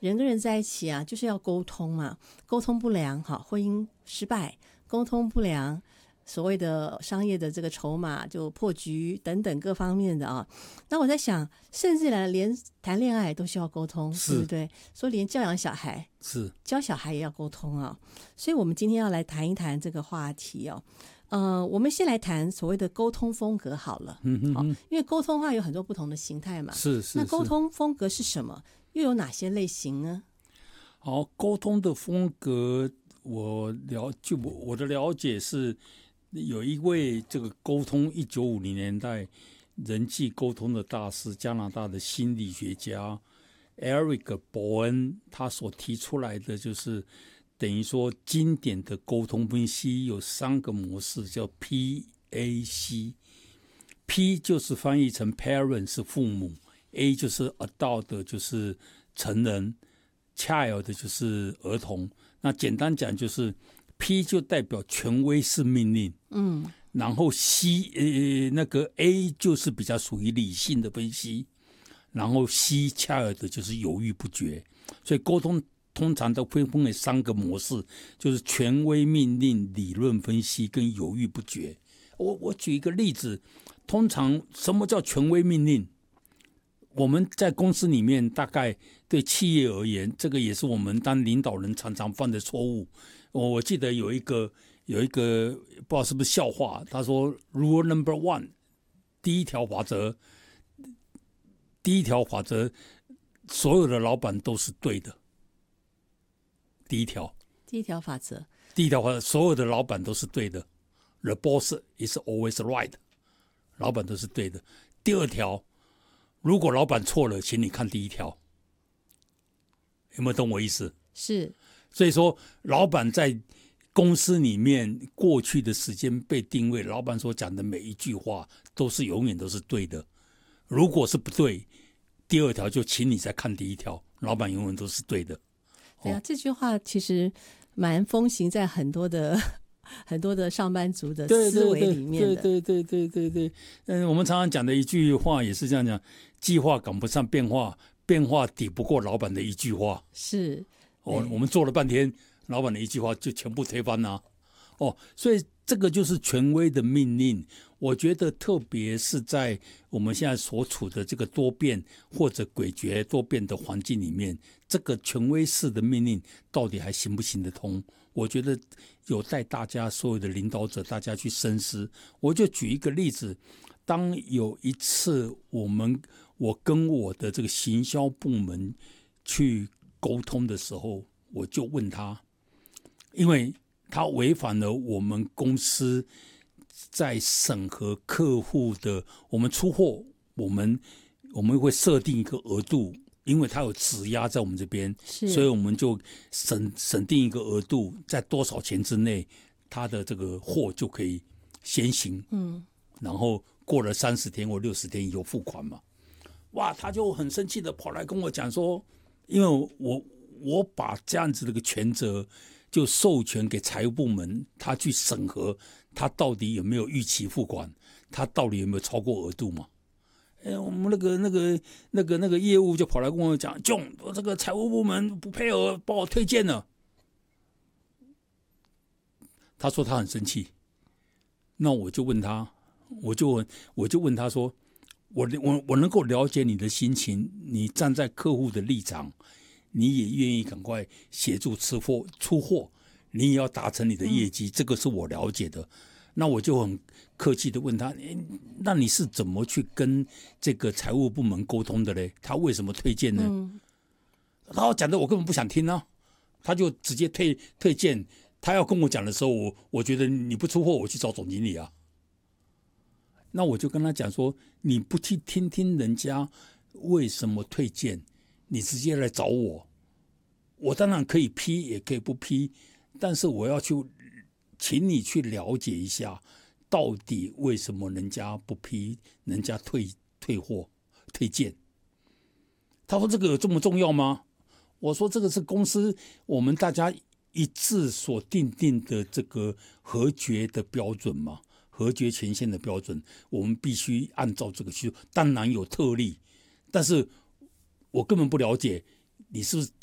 人跟人在一起啊，就是要沟通嘛，沟通不良，婚姻失败，沟通不良，所谓的商业的这个筹码就破局等等各方面的啊。那我在想，甚至连谈恋爱都需要沟通，对不对？说连教养小孩，是教小孩也要沟通啊。所以我们今天要来谈一谈这个话题哦。我们先来谈所谓的沟通风格好了，因为沟通的话有很多不同的形态嘛，是那沟通风格是什么？又有哪些类型呢？ 好，沟通的风格，我的了解是，有一位这个沟通1950年代人际沟通的大师，加拿大的心理学家 Eric 伯恩，他所提出来的就是等于说经典的沟通分析有3个模式，叫 PAC。P 就是翻译成 parent 是父母， A 就是 adult 就是成人， child 就是儿童。那简单讲就是 P 就代表权威式命令，然后 那个 A 就是比较属于理性的分析，然后 child 就是犹豫不决。所以沟通通常都分为3个模式，就是权威命令、理论分析跟犹豫不决。我举一个例子，通常什么叫权威命令？我们在公司里面，大概对企业而言，这个也是我们当领导人常常犯的错误。我记得有一个不知道是不是笑话，他说 Rule number 1， 第一条法则，所有的老板都是对的。第一条法则， 所有的老板都是对的。The boss is always right， 老板都是对的。第2条，如果老板错了，请你看第1条。有没有懂我意思？ 是。 所以说，老板在公司里面过去的时间被定位，老板所讲的每一句话永远都是对的。如果是不对，第2条就请你再看第1条，老板永远都是对的。 对啊，这句话其实蛮风行在很多的上班族的思维里面的。 对。我们常常讲的一句话也是这样讲：计划赶不上变化，变化抵不过老板的一句话。 是。 我们做了半天，老板的一句话就全部推翻了。所以这个就是权威的命令。我觉得特别是在我们现在所处的这个多变或者诡谲多变的环境里面，这个权威式的命令到底还行不行得通？我觉得有待大家所有的领导者大家去深思。我就举一个例子，当有一次我跟我的这个行销部门去沟通的时候，我就问他，因为他违反了我们公司在审核客户的，我们出货，我们会设定一个额度，因为他有质押在我们这边，所以我们就审定一个额度，在多少钱之内，他的这个货就可以先行，然后过了30天或60天以后付款嘛。哇，他就很生气的跑来跟我讲说，因为我把这样子的一个权责就授权给财务部门，他去审核他到底有没有逾期付款，他到底有没有超过额度嘛？我们那个业务就跑来跟我讲 ，John， 我这个财务部门不配合，把我推荐了。他说他很生气，那我就问他，我就问他说，我能够了解你的心情，你站在客户的立场，你也愿意赶快协助出货，你也要达成你的业绩，这个是我了解的。那我就很客气的问他，那你是怎么去跟这个财务部门沟通的嘞？他为什么推荐呢？他讲的我根本不想听啊，他就直接推荐。他要跟我讲的时候，我觉得你不出货，我去找总经理啊。那我就跟他讲说，你不去听听人家为什么推荐，你直接来找我，我当然可以批也可以不批，但是我要去请你去了解一下，到底为什么人家不批，人家退货推荐。他说这个有这么重要吗？我说这个是公司我们大家一致所定的这个核决的标准嘛，核决权限的标准，我们必须按照这个去。当然有特例，但是我根本不了解你是不是